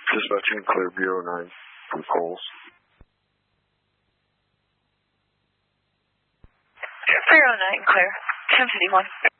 Dispatching clear Bureau 9 from Coles. Bureau 9 clear. 1051.